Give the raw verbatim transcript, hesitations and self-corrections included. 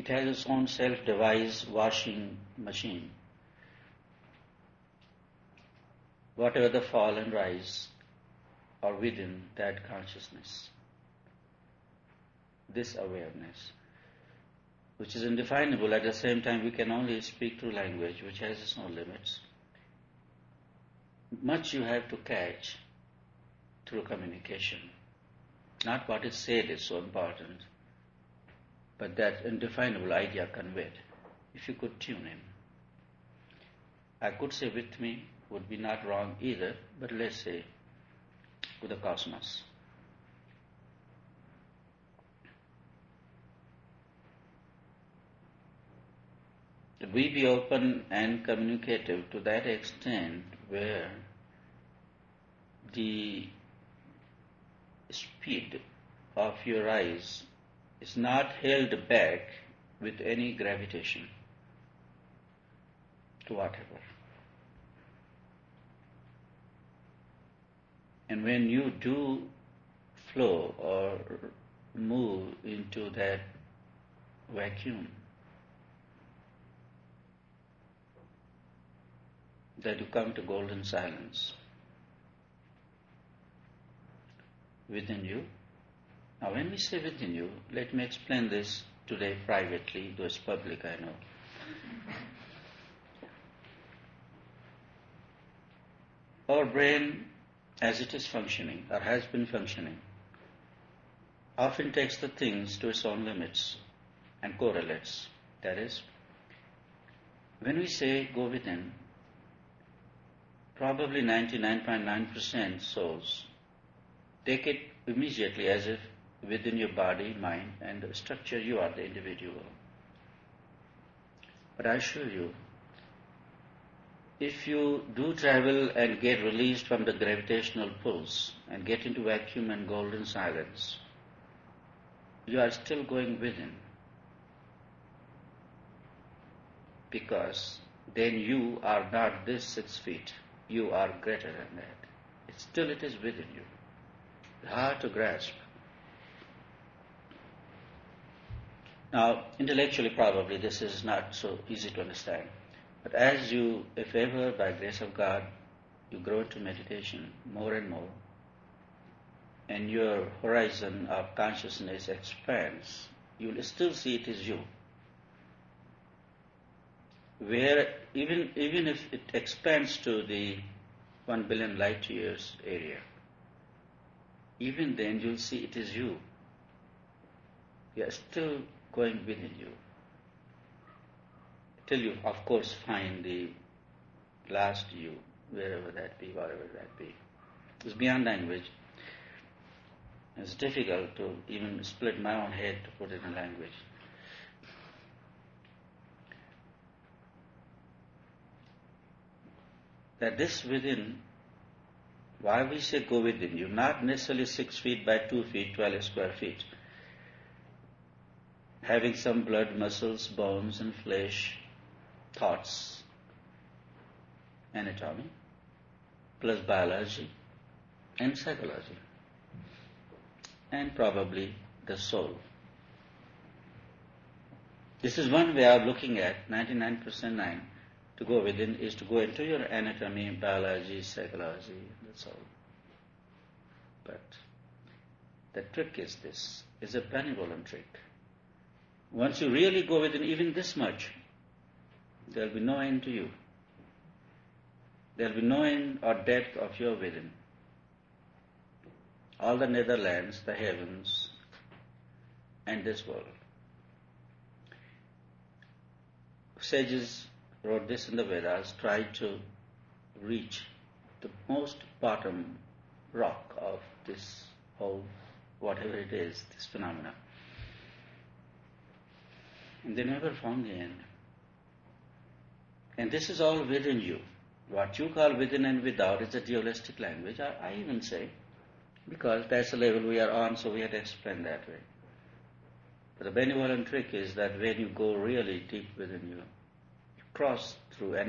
it has its own self-devised washing machine. Whatever the fall and rise are within that consciousness, this awareness, which is indefinable. At the same time, we can only speak through language, which has its own limits. Much you have to catch through communication. Not what is said is so important, but that indefinable idea conveyed. If you could tune in. I could say with me, would be not wrong either, but let's say with the cosmos. We be open and communicative to that extent where the speed of your eyes is not held back with any gravitation to whatever. And when you do flow or move into that vacuum, that you come to golden silence within you. Now when we say within you, let me explain this today privately, though it's public, I know. Our brain, as it is functioning, or has been functioning, often takes the things to its own limits and correlates. That is, when we say go within, probably ninety-nine point nine percent souls take it immediately as if within your body, mind, and the structure you are the individual. But I assure you, if you do travel and get released from the gravitational pulse and get into vacuum and golden silence, you are still going within. Because then you are not this six feet. You are greater than that. It still it is within you. It's hard to grasp. Now, intellectually probably this is not so easy to understand. But as you, if ever by grace of God, you grow into meditation more and more, and your horizon of consciousness expands, you will still see it is you. Where even even if it expands to the one billion light years area, even then you'll see it is you. You are still going within you. Till you, of course, find the last you, wherever that be, whatever that be. It's beyond language. It's difficult to even split my own head to put it in language. That this within, why we say go within you, not necessarily six feet by two feet, twelve square feet. Having some blood, muscles, bones and flesh, thoughts, anatomy, plus biology and psychology, and probably the soul. This is one way of looking at ninety-nine percent nine. To go within is to go into your anatomy, biology, psychology, that's all. But the trick is this, is a benevolent trick. Once you really go within even this much, there will be no end to you. There will be no end or depth of your within. All the netherlands, the heavens, and this world. Sages wrote this in the Vedas, tried to reach the most bottom rock of this whole, whatever it is, this phenomena. And they never found the end. And this is all within you. What you call within and without is a dualistic language, I, I even say, because that's the level we are on, so we have to explain that way. But the benevolent trick is that when you go really deep within you, you cross through